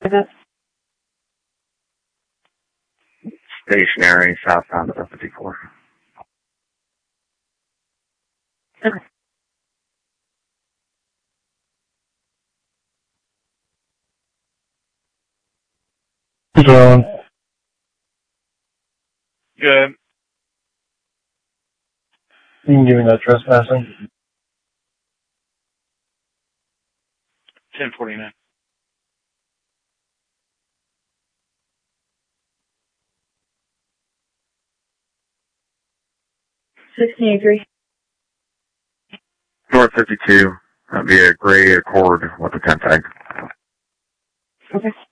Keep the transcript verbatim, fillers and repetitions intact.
that? Stationary, southbound of fifty-four. Okay. John. Good. You can give me that trespassing. ten forty-nine. sixteen eighty-three. North fifty-two. That'd be a gray Accord with a ten tag. Okay.